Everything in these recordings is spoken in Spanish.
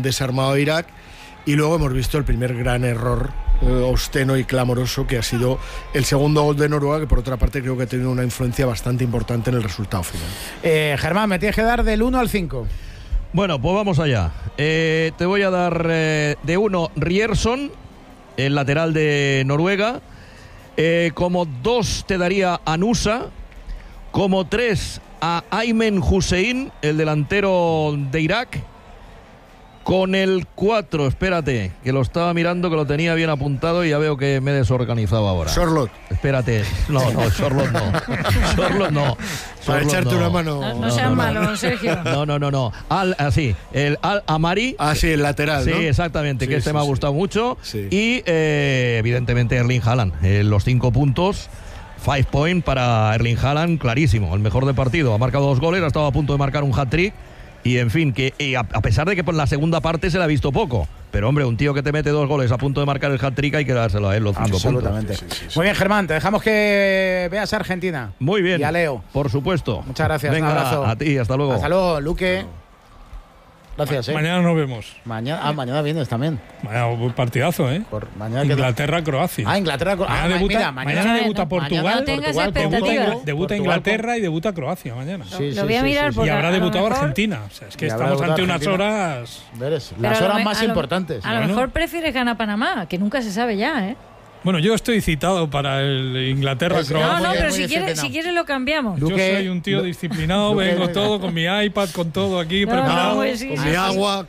desarmado a Irak, y luego hemos visto el primer gran error obsceno y clamoroso, que ha sido el segundo gol de Noruega, que por otra parte creo que ha tenido una influencia bastante importante en el resultado final. Germán, me tienes que dar del 1 al 5. Bueno, pues vamos allá. Te voy a dar de 1 Ryerson, el lateral de Noruega. Como 2 te daría a Nusa. Como 3 a Aymen Hussein, el delantero de Irak. Con el 4, espérate, que lo estaba mirando, que lo tenía bien apuntado y ya veo que me he desorganizado ahora. Charlotte. Espérate. No, Charlotte no. Charlotte no. Para echarte una mano. No seas malo, Sergio. No. El Al-Amari. Sí, el lateral, Sí, ¿no? exactamente, Sí, que me ha gustado mucho. Sí. Y evidentemente Erling Haaland. Los 5 puntos. 5 point para Erling Haaland, clarísimo. El mejor del partido. Ha marcado 2 goles, ha estado a punto de marcar un hat-trick. Y en fin, que a pesar de que por la segunda parte se le ha visto poco, pero hombre, un tío que te mete 2 goles a punto de marcar el hat-trick, hay que dárselo a él los 5 puntos. Absolutamente. Sí. Muy bien, Germán, te dejamos que veas a Argentina. Muy bien. Y a Leo. Por supuesto. Muchas gracias. Venga, un abrazo. a ti, hasta luego. Hasta luego, Luque. Gracias, Mañana nos vemos. Mañana vienes también. Mañana partidazo, ¿eh? Mañana Inglaterra-Croacia. Inglaterra-Croacia. Mañana debuta Portugal. No tengas expectativas. Debuta Inglaterra y debuta Croacia mañana. Lo voy a mirar porque y habrá a lo debutado mejor... Argentina. O sea, es que estamos ante unas horas... Las horas más importantes. A lo mejor prefieres ganar Panamá, que nunca se sabe ya, ¿eh? Bueno, yo estoy citado para el Inglaterra-Croacia. No, pero si quieres lo cambiamos. Yo soy un tío disciplinado, vengo todo con mi iPad, con todo aquí preparado. Con mi agua.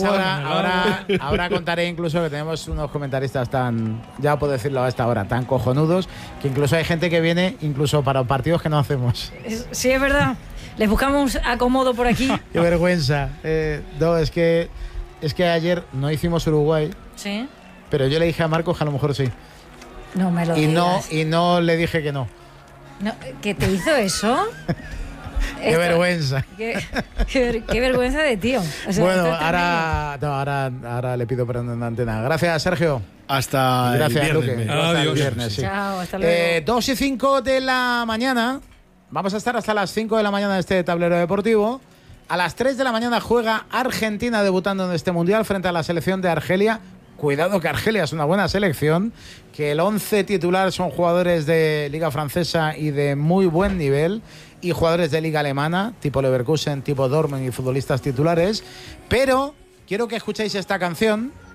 Ahora contaré incluso que tenemos unos comentaristas ya puedo decirlo a esta hora, tan cojonudos, que incluso hay gente que viene incluso para partidos que no hacemos. Sí, es verdad. Les buscamos acomodo por aquí. Qué vergüenza. Es que ayer no hicimos Uruguay. Sí. Pero yo le dije a Marcos que a lo mejor sí. No me lo digas. Y no le dije que no. ¿Que te hizo eso? Qué vergüenza. Qué vergüenza de tío. O sea, bueno, ahora le pido perdón en la antena. Gracias, Sergio. Hasta gracias, el viernes. Luque. Adiós. Hasta el viernes, sí. Chao, hasta luego. 2 y 5 de la mañana. Vamos a estar hasta las 5 de la mañana en este tablero deportivo. A las 3 de la mañana juega Argentina debutando en este Mundial frente a la selección de Argelia. Cuidado que Argelia es una buena selección, que el 11 titular son jugadores de Liga Francesa y de muy buen nivel, y jugadores de Liga Alemana, tipo Leverkusen, tipo Dortmund y futbolistas titulares. Pero quiero que escuchéis esta canción,